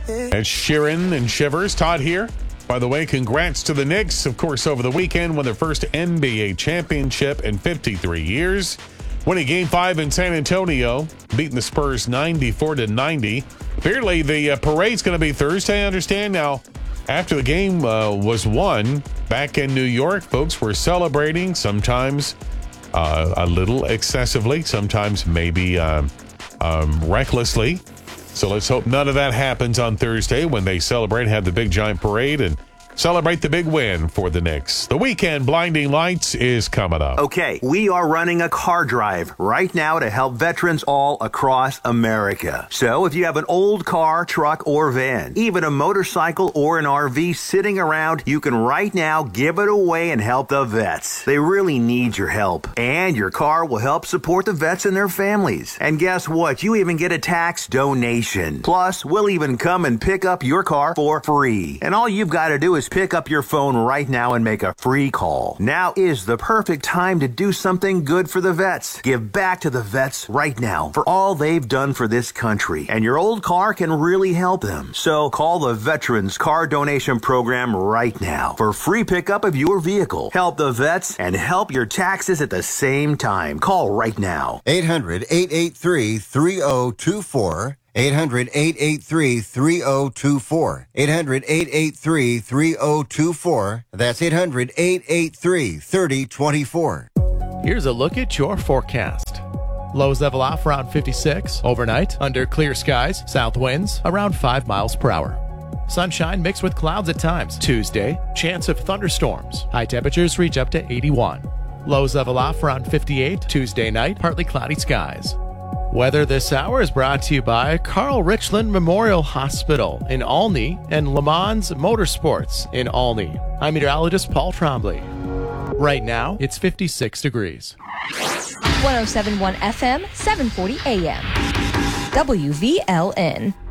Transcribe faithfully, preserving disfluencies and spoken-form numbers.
Ed Sheeran and Shivers. Todd here. By the way, congrats to the Knicks, of course, over the weekend, won their first N B A championship in fifty-three years. Winning Game five in San Antonio, beating the Spurs ninety-four to ninety. Apparently, the uh, parade's going to be Thursday, I understand. Now, after the game uh, was won back in New York, folks were celebrating, sometimes uh, a little excessively, sometimes maybe um, um, recklessly. So let's hope none of that happens on Thursday when they celebrate, have the big giant parade, and celebrate the big win for the Knicks. The weekend Blinding Lights is coming up. Okay, we are running a car drive right now to help veterans all across America. So if you have an old car, truck, or van, even a motorcycle or an R V sitting around, you can right now give it away and help the vets. They really need your help. And your car will help support the vets and their families. And guess what? You even get a tax donation. Plus, we'll even come and pick up your car for free. And all you've got to do is pick up your phone right now and make a free call. Now is the perfect time to do something good for the vets. Give back to the vets right now for all they've done for this country. And your old car can really help them. So call the Veterans Car Donation Program right now for free pickup of your vehicle. Help the vets and help your taxes at the same time. Call right now. eight hundred, eight eight three, three zero two four. eight hundred, eight eight three, three zero two four. eight hundred, eight eight three, three zero two four. That's eight hundred, eight eight three, three zero two four. Here's a look at your forecast. Lows level off around fifty-six. Overnight, under clear skies, south winds around five miles per hour. Sunshine mixed with clouds at times. Tuesday, chance of thunderstorms. High temperatures reach up to eighty-one. Lows level off around fifty-eight. Tuesday night, partly cloudy skies. Weather this hour is brought to you by Carl Richland Memorial Hospital in Olney and Le Mans Motorsports in Olney. I'm meteorologist Paul Trombley. Right now, it's fifty-six degrees. one oh seven point one F M, seven forty A M. W V L N.